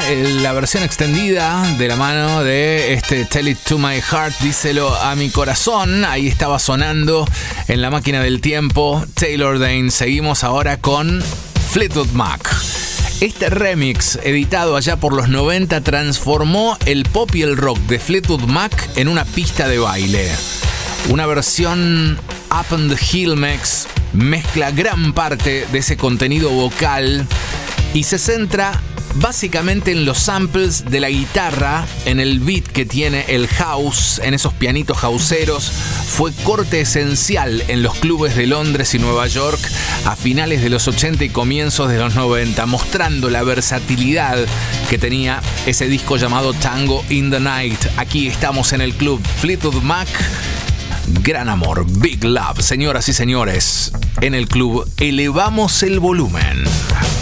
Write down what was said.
la versión extendida de la mano de este Tell It To My Heart, díselo a mi corazón. Ahí estaba sonando en la máquina del tiempo Taylor Dayne. Seguimos ahora con Fleetwood Mac. Este remix, editado allá por los 90, transformó el pop y el rock de Fleetwood Mac en una pista de baile. Una versión Up on the Hill mezcla gran parte de ese contenido vocal y se centra básicamente en los samples de la guitarra, en el beat que tiene el house, en esos pianitos houseeros. Fue corte esencial en los clubes de Londres y Nueva York a finales de los 80 y comienzos de los 90, mostrando la versatilidad que tenía ese disco llamado Tango in the Night. Aquí estamos en el club Fleetwood Mac. Gran amor, Big Love, señoras y señores. En el club elevamos el volumen.